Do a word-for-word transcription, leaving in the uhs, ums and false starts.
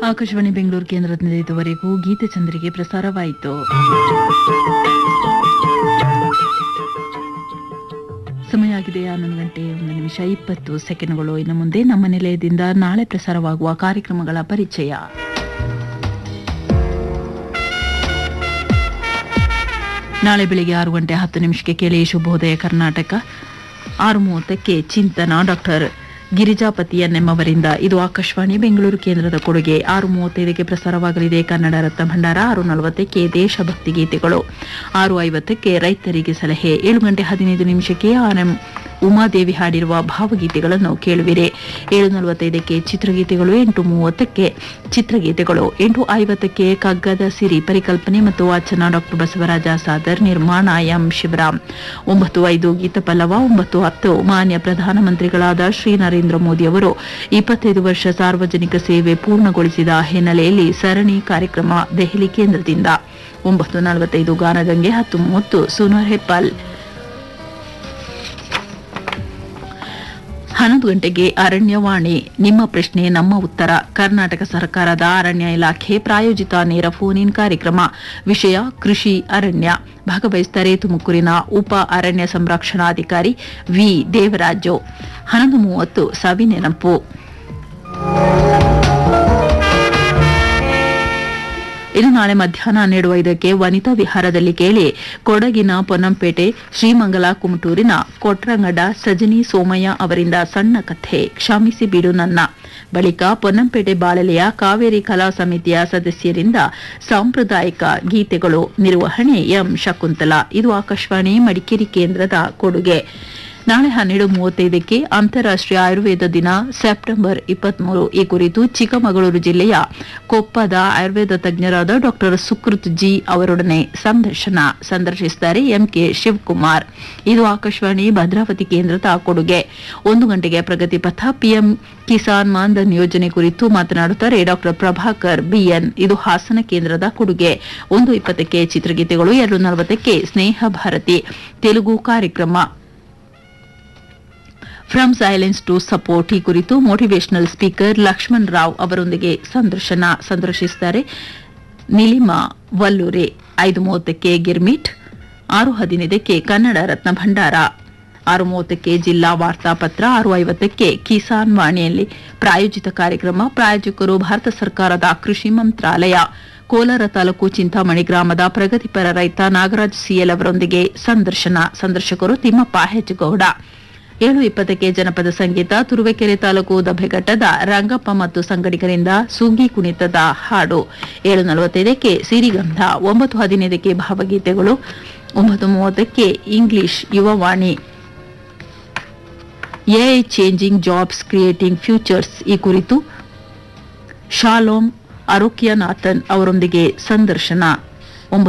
ಆಕಾಶವಾಣಿ ಬೆಂಗಳೂರು ಕೇಂದ್ರದಿಂದ ಇದುವರೆಗೂ ಗೀತೆ ಚಂದ್ರಿಗೆ ಪ್ರಸಾರವಾಯಿತು. ಸಮಯ ಆಗಿದೆ ಹನ್ನೊಂದು ಗಂಟೆ ಒಂದು ನಿಮಿಷ ಇಪ್ಪತ್ತು ಸೆಕೆಂಡ್ಗಳು. ಇನ್ನು ಮುಂದೆ ನಮ್ಮ ನಿಲಯದಿಂದ ನಾಳೆ ಪ್ರಸಾರವಾಗುವ ಕಾರ್ಯಕ್ರಮಗಳ ಪರಿಚಯ. ನಾಳೆ ಬೆಳಿಗ್ಗೆ ಆರು ಗಂಟೆ ಹತ್ತು ನಿಮಿಷಕ್ಕೆ ಕೇಳಿ ಶುಭೋದಯ ಕರ್ನಾಟಕ. ಆರು ಮೂವತ್ತಕ್ಕೆ ಚಿಂತನ ಡಾಕ್ಟರ್ ಗಿರಿಜಾಪತಿ ಎನ್ಎಂವರಿಂದ. ಇದು ಆಕಾಶವಾಣಿ ಬೆಂಗಳೂರು ಕೇಂದ್ರದ ಕೊಡುಗೆ. ಆರು ಮೂವತ್ತೈದಕ್ಕೆ ಪ್ರಸಾರವಾಗಲಿದೆ ಕನ್ನಡ ರತ್ನ ಭಂಡಾರ. ಆರು ನಲವತ್ತಕ್ಕೆ ದೇಶಭಕ್ತಿ ಗೀತೆಗಳು. ಆರು ಐವತ್ತಕ್ಕೆ ರೈತರಿಗೆ ಸಲಹೆ. ಏಳು ಗಂಟೆ ಹದಿನೈದು ನಿಮಿಷಕ್ಕೆ ಆರ್ಎಂ ಉಮಾದೇವಿ ಹಾಡಿರುವ ಭಾವಗೀತೆಗಳನ್ನು ಕೇಳುವಿರಿ. ಏಳು ನಲವತ್ತೈದಕ್ಕೆ ಚಿತ್ರಗೀತೆಗಳು. ಎಂಟು ಮೂವತ್ತಕ್ಕೆ ಚಿತ್ರಗೀತೆಗಳು. ಎಂಟು ಐವತ್ತಕ್ಕೆ ಕಗ್ಗದ ಸಿರಿ ಪರಿಕಲ್ಪನೆ ಮತ್ತು ವಾಚನ ಡಾಕ್ಟರ್ ಬಸವರಾಜ ಸಾದರ್, ನಿರ್ಮಾಣ ಎಂ ಶಿವರಾಮ್. ಒಂಬತ್ತು ಐದು ಗೀತಪಲ್ಲವ. ಒಂಬತ್ತು ಹತ್ತು ಮಾನ್ಯ ಪ್ರಧಾನಮಂತ್ರಿಗಳಾದ ಶ್ರೀ ನರೇಂದ್ರ ಮೋದಿ ಅವರು ಇಪ್ಪತ್ತೈದು ವರ್ಷ ಸಾರ್ವಜನಿಕ ಸೇವೆ ಪೂರ್ಣಗೊಳಿಸಿದ ಹಿನ್ನೆಲೆಯಲ್ಲಿ ಸರಣಿ ಕಾರ್ಯಕ್ರಮ ದೆಹಲಿ ಕೇಂದ್ರದಿಂದ. ಒಂಬತ್ತು ನಲವತ್ತೈದು ಗಾನಗಂಗೆ. ಹತ್ತು ಮೂವತ್ತು ಸುನರ್ ಹೆಪ್ಪಲ್. ಹನ್ನೊಂದು ಗಂಟೆಗೆ ಅರಣ್ಯವಾಣಿ, ನಿಮ್ಮ ಪ್ರಶ್ನೆ ನಮ್ಮ ಉತ್ತರ. ಕರ್ನಾಟಕ ಸರ್ಕಾರದ ಅರಣ್ಯ ಇಲಾಖೆ ಪ್ರಾಯೋಜಿತ ನೇರ ಫೋನ್ ಇನ್ ಕಾರ್ಯಕ್ರಮ. ವಿಷಯ ಕೃಷಿ ಅರಣ್ಯ. ಭಾಗವಹಿಸುತ್ತಾರೆ ತುಮಕೂರಿನ ಉಪ ಅರಣ್ಯ ಸಂರಕ್ಷಣಾಧಿಕಾರಿ ವಿ ದೇವರಾಜು. ಹನ್ನೊಂದು ಮೂವತ್ತು ಸವಿನೆನಪು. ಇನ್ನು ನಾಳೆ ಮಧ್ಯಾಹ್ನ ಹನ್ನೆರಡು ಐದಕ್ಕೆ ವನಿತಾ ವಿಹಾರದಲ್ಲಿ ಕೇಳಿ ಕೊಡಗಿನ ಪೊನ್ನಂಪೇಟೆ ಶ್ರೀಮಂಗಲ ಕುಮಟೂರಿನ ಕೊಟ್ರಂಗಡ ಸಜನಿ ಸೋಮಯ್ಯ ಅವರಿಂದ ಸಣ್ಣ ಕಥೆ ಕ್ಷಮಿಸಿ ಬಿಡು ನನ್ನ. ಬಳಿಕ ಪೊನ್ನಂಪೇಟೆ ಬಾಳೆಲೆಯ ಕಾವೇರಿ ಕಲಾ ಸಮಿತಿಯ ಸದಸ್ಯರಿಂದ ಸಾಂಪ್ರದಾಯಿಕ ಗೀತೆಗಳು. ನಿರ್ವಹಣೆ ಎಂ ಶಕುಂತಲಾ. ಇದು ಆಕಾಶವಾಣಿ ಮಡಿಕೇರಿ ಕೇಂದ್ರದ ಕೊಡುಗೆ. ನಾಳೆ ಹನ್ನೆರಡು ಮೂವತ್ತೈದಕ್ಕೆ ಅಂತಾರಾಷ್ಟೀಯ ಆಯುರ್ವೇದ ದಿನ ಸೆಪ್ಟೆಂಬರ್ ಇಪ್ಪತ್ಮೂರು. ಈ ಕುರಿತು ಚಿಕ್ಕಮಗಳೂರು ಜಿಲ್ಲೆಯ ಕೊಪ್ಪದ ಆಯುರ್ವೇದ ತಜ್ಞರಾದ ಡಾಕ್ಟರ್ ಸುಕೃತ್ ಜಿ ಅವರೊಡನೆ ಸಂದರ್ಶನ. ಸಂದರ್ಶಿಸಿದ್ದಾರೆ ಎಂಕೆ ಶಿವಕುಮಾರ್. ಇದು ಆಕಾಶವಾಣಿ ಭದ್ರಾವತಿ ಕೇಂದ್ರದ ಕೊಡುಗೆ. ಒಂದು ಗಂಟೆಗೆ ಪ್ರಗತಿ ಪಥ ಪಿಎಂ ಕಿಸಾನ್ ಮಾನ್ಧನ್ ಯೋಜನೆ ಕುರಿತು ಮಾತನಾಡುತ್ತಾರೆ ಡಾಕ್ಟರ್ ಪ್ರಭಾಕರ್ ಬಿಎನ್. ಇದು ಹಾಸನ ಕೇಂದ್ರದ ಕೊಡುಗೆ. ಒಂದು ಇಪ್ಪತ್ತಕ್ಕೆ ಚಿತ್ರಗೀತೆಗಳು. ಎರಡು ನಲವತ್ತಕ್ಕೆ ಸ್ನೇಹ ಭಾರತಿ ತೆಲುಗು ಕಾರ್ಯಕ್ರಮ. ಫ್ರಮ್ ಸೈಲೆನ್ಸ್ ಟು ಸಪೋರ್ಟ್ ಈ ಕುರಿತು ಮೋಟಿವೇಶನಲ್ ಸ್ಪೀಕರ್ ಲಕ್ಷ್ಮಣ್ ರಾವ್ ಅವರೊಂದಿಗೆ ಸಂದರ್ಶನ. ಸಂದರ್ಶಿಸುತ್ತಾರೆ ನಿಲಿಮಾ ವಲ್ಲೂರೆ. ಐದು ಮೂವತ್ತಕ್ಕೆ ಗಿರ್ಮಿಟ್. ಆರು ಹದಿನೈದಕ್ಕೆ ಕನ್ನಡ ರತ್ನ ಭಂಡಾರ. ಆರು ಮೂವತ್ತಕ್ಕೆ ಜಿಲ್ಲಾ ವಾರ್ತಾಪತ್ರ. ಆರು ಐವತ್ತಕ್ಕೆ ಕಿಸಾನ್ ವಾಣಿಯಲ್ಲಿ ಪ್ರಾಯೋಜಿತ ಕಾರ್ಯಕ್ರಮ. ಪ್ರಾಯೋಜಕರು ಭಾರತ ಸರ್ಕಾರದ ಕೃಷಿ ಮಂತ್ರಾಲಯ. ಕೋಲಾರ ತಾಲೂಕು ಚಿಂತಾಮಣಿ ಗ್ರಾಮದ ಪ್ರಗತಿಪರ ರೈತ ನಾಗರಾಜ್ ಸಿಎಲ್ ಅವರೊಂದಿಗೆ ಸಂದರ್ಶನ. ಸಂದರ್ಶಕರು ತಿಮ್ಮಪ್ಪ ಹೆಜ್ಜಗೌಡ. ಏಳು ಇಪ್ಪತ್ತಕ್ಕೆ ಜನಪದ ಸಂಗೀತ. ತುರುವೇಕೆರೆ ತಾಲೂಕು ದಬ್ಬೆಘಟ್ಟದ ರಂಗಪ್ಪ ಮತ್ತು ಸಂಗಡಿಗರಿಂದ ಸುಗ್ಗಿ ಕುಣಿತದ ಹಾಡು. ಏಳು ನಲವತ್ತೈದಕ್ಕೆ ಸಿರಿಗಂಧ. ಒಂಬತ್ತು ಹದಿನೈದಕ್ಕೆ ಭಾವಗೀತೆಗಳು. ಒಂಬತ್ತು ಮೂವತ್ತಕ್ಕೆ English Yuvavani. AI changing jobs creating futures ಈ ಕುರಿತು ಶಾಲೋಮ್ ಅರೋಕ್ಯನಾಥನ್ ಅವರೊಂದಿಗೆ ಸಂದರ್ಶನ.